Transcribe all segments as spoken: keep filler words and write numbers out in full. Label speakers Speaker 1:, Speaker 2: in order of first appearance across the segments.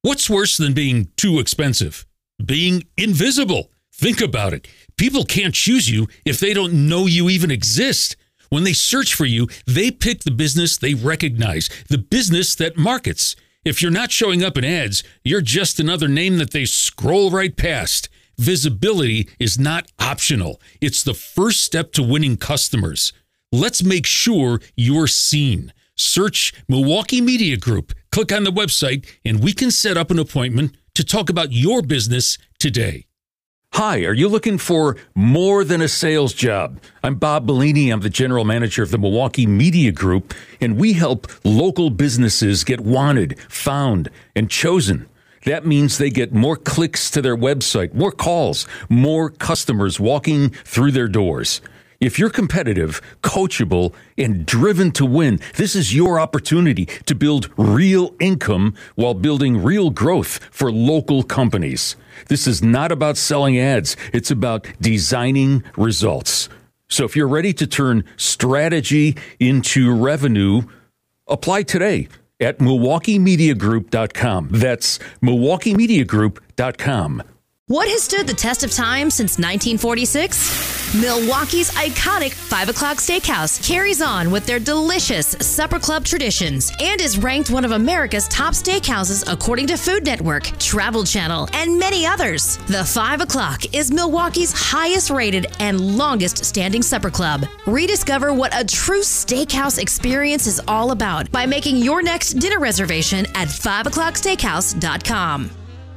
Speaker 1: What's worse than being too expensive? Being invisible. Think about it. People can't choose you if they don't know you even exist. When they search for you, they pick the business they recognize, the business that markets. If you're not showing up in ads, you're just another name that they scroll right past. Visibility is not optional. It's the first step to winning customers. Let's make sure you're seen. Search Milwaukee Media Group. Click on the website, and we can set up an appointment to talk about your business today. Hi, are you looking for more than a sales job? I'm Bob Bellini. I'm the general manager of the Milwaukee Media Group, and we help local businesses get wanted, found, and chosen. That means they get more clicks to their website, more calls, more customers walking through their doors. If you're competitive, coachable, and driven to win, this is your opportunity to build real income while building real growth for local companies. This is not about selling ads. It's about designing results. So if you're ready to turn strategy into revenue, apply today at Milwaukee Media Group dot com. That's Milwaukee Media Group dot com.
Speaker 2: What has stood the test of time since nineteen forty-six? Milwaukee's iconic five o'clock Steakhouse carries on with their delicious supper club traditions and is ranked one of America's top steakhouses according to Food Network, Travel Channel, and many others. The five o'clock is Milwaukee's highest rated and longest standing supper club. Rediscover what a true steakhouse experience is all about by making your next dinner reservation at five o'clock steakhouse dot com.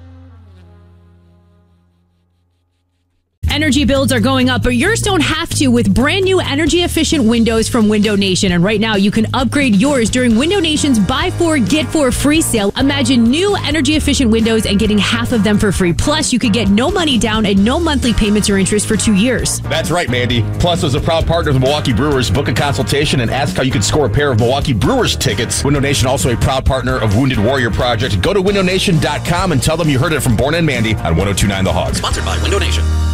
Speaker 3: Energy bills are going up, but yours don't have to with brand new energy efficient windows from Window Nation. And right now you can upgrade yours during Window Nation's buy four, get four free sale. Imagine new energy efficient windows and getting half of them for free. Plus, you could get no money down and no monthly payments or interest for two years.
Speaker 4: That's right, Mandy. Plus, as a proud partner of the Milwaukee Brewers, book a consultation and ask how you can score a pair of Milwaukee Brewers tickets. Window Nation, also a proud partner of Wounded Warrior Project. Go to window nation dot com and tell them you heard it from Born and Mandy on one oh two point nine The Hog.
Speaker 5: Sponsored by Window Nation.